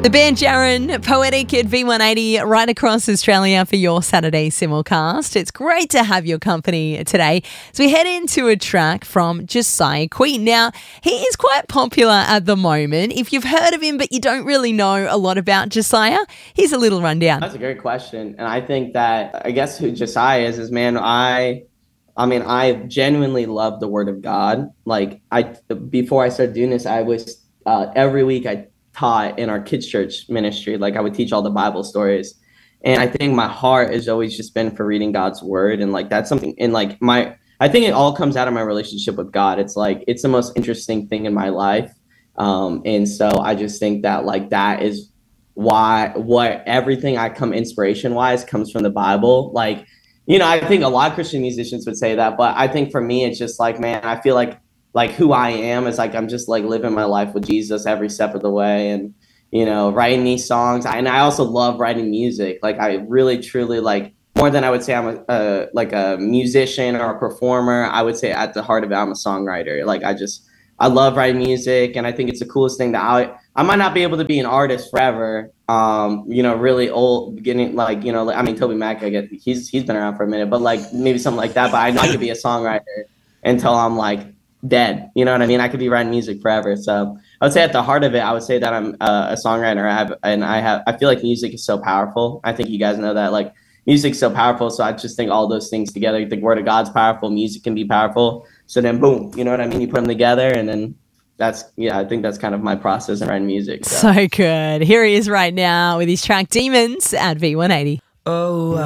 The band Jaron, Poetic at V180, right across Australia for your Saturday simulcast. It's great to have your company today as we head into a track from Josiah Queen. Now, he is quite popular at the moment. If you've heard of him but you don't really know a lot about Josiah, here's a little rundown. That's a great question. And I think that, I guess who Josiah is, man, I genuinely love the Word of God. Before I started doing this, I was, every week I taught in our kids church ministry. Like I would teach all the Bible stories. And I think my heart has always just been for reading God's word. And like, that's something in like I think it all comes out of my relationship with God. It's like, it's the most interesting thing in my life. And so I just think that like, that is what everything I come inspiration wise comes from the Bible. Like, you know, I think a lot of Christian musicians would say that, but I think for me, it's just like, man, I feel like who I am is like I'm just like living my life with Jesus every step of the way, and you know, writing these songs. And I also love writing music. Like I really truly, like, more than I would say I'm a musician or a performer, I would say at the heart of it I'm a songwriter. Like I love writing music, and I think it's the coolest thing that I might not be able to be an artist forever. You know, really old beginning, like, you know, I mean Toby Mac, I get he's been around for a minute, but like maybe something like that. But I know I could be a songwriter until I'm like dead, you know what I mean? I could be writing music forever. So I would say at the heart of it, I would say that I'm a songwriter. I feel like music is so powerful. I think you guys know that, like, music's so powerful. So I just think all those things together, the Word of God's powerful, music can be powerful. So then boom, you know what I mean? You put them together, and then I think that's kind of my process in writing music. So good. Here he is right now with his track Demons at V180. Oh,